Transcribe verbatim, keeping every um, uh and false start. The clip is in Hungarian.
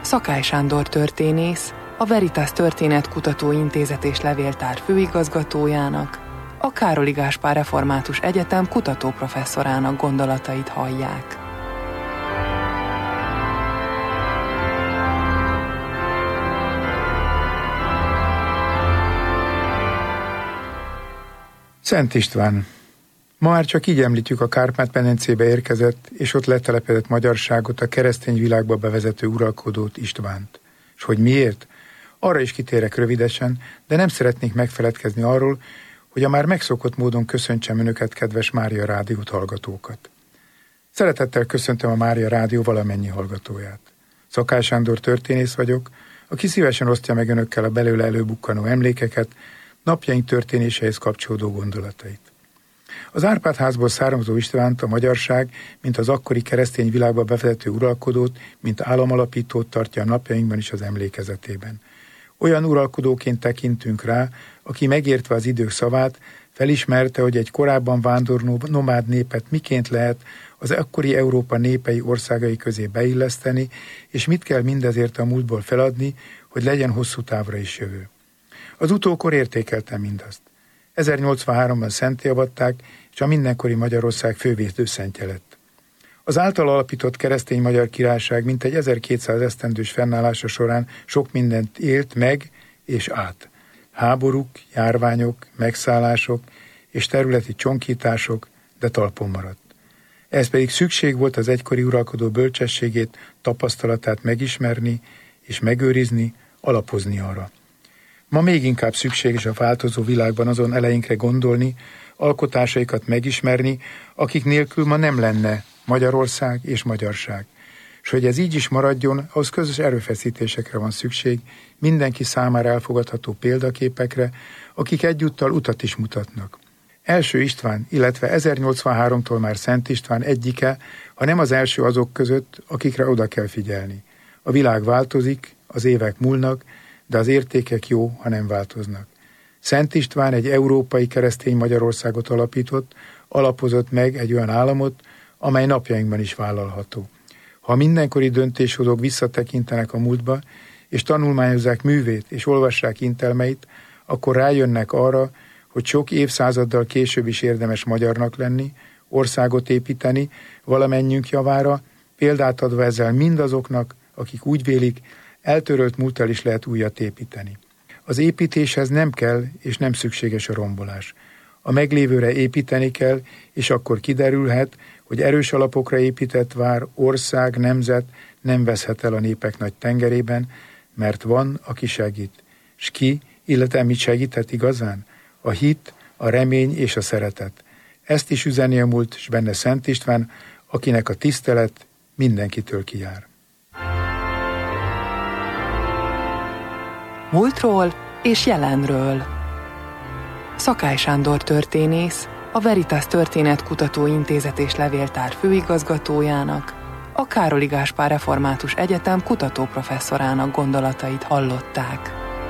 Szakály Sándor történész, a Veritas Történetkutató Intézet és Levéltár főigazgatójának, a Károli Gáspár Református Egyetem kutatóprofesszorának gondolatait hallják. Szent István. Ma már csak így említjük a Kárpát-medencébe érkezett és ott letelepedett magyarságot, a keresztény világba bevezető uralkodót, Istvánt. És hogy miért? Arra is kitérek rövidesen, de nem szeretnék megfeledkezni arról, hogy a már megszokott módon köszöntsem önöket, kedves Mária Rádiót hallgatókat. Szeretettel köszöntöm a Mária Rádió valamennyi hallgatóját. Szakály Sándor történész vagyok, aki szívesen osztja meg önökkel a belőle előbukkanó emlékeket, napjaink történéseihez kapcsolódó gondolatait. Az Árpád-házból származó Istvánt a magyarság, mint az akkori keresztény világba bevezető uralkodót, mint államalapítót tartja a napjainkban is az emlékezetében. Olyan uralkodóként tekintünk rá, aki megértve az idők szavát, felismerte, hogy egy korábban vándorló nomád népet miként lehet az akkori Európa népei országai közé beilleszteni, és mit kell mindezért a múltból feladni, hogy legyen hosszú távra is jövő. Az utókor értékelte mindazt. ezernyolcvanháromban szentté avatták, és a mindenkori Magyarország fővédőszentje lett. Az által alapított keresztény magyar királyság mintegy ezerkétszáz esztendős fennállása során sok mindent élt meg és át. Háborúk, járványok, megszállások és területi csonkítások, de talpon maradt. Ez pedig szükség volt az egykori uralkodó bölcsességét, tapasztalatát megismerni és megőrizni, alapozni arra. Ma még inkább szükséges a változó világban azon eleinkre gondolni, alkotásaikat megismerni, akik nélkül ma nem lenne Magyarország és magyarság. És hogy ez így is maradjon, ahhoz közös erőfeszítésekre van szükség, mindenki számára elfogadható példaképekre, akik egyúttal utat is mutatnak. Első István, illetve ezernyolcvanháromtól már Szent István egyike, ha nem az első azok között, akikre oda kell figyelni. A világ változik, az évek múlnak, de az értékek jó, ha nem változnak. Szent István egy európai keresztény Magyarországot alapított, alapozott meg egy olyan államot, amely napjainkban is vállalható. Ha a mindenkori döntéshozók visszatekintenek a múltba, és tanulmányozzák művét, és olvassák intelmeit, akkor rájönnek arra, hogy sok évszázaddal később is érdemes magyarnak lenni, országot építeni, valamennyünk javára, példát adva ezzel mindazoknak, akik úgy vélik, eltörölt múlttal is lehet újat építeni. Az építéshez nem kell és nem szükséges a rombolás. A meglévőre építeni kell, és akkor kiderülhet, hogy erős alapokra épített vár, ország, nemzet nem veszhet el a népek nagy tengerében, mert van, aki segít. S ki, illetve mit segíthet igazán? A hit, a remény és a szeretet. Ezt is üzeni a múlt, s benne Szent István, akinek a tisztelet mindenkitől kijár. Múltról és jelenről. Szakály Sándor történész, a Veritas Történetkutató Intézet és Levéltár főigazgatójának, a Károli Gáspár Református Egyetem kutatóprofesszorának gondolatait hallották.